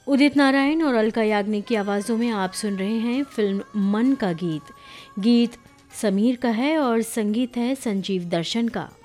उदित नारायण और अलका याग्निक की आवाज़ों में आप सुन रहे हैं फिल्म मन का गीत। गीत समीर का है और संगीत है संजीव दर्शन का।